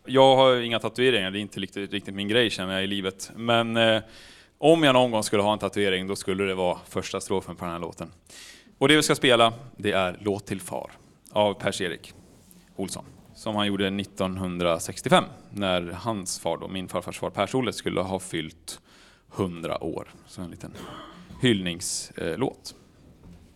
Jag har inga tatueringar, det är inte riktigt min grej känner jag i livet. Men om jag någon gång skulle ha en tatuering, då skulle det vara första strofen på den här låten. Och det vi ska spela, det är Låt till far av Per-Erik Olsson. Som han gjorde 1965, när hans far då, min farfars far Per-Olle, skulle ha fyllt 100 år. Så en liten hyllningslåt.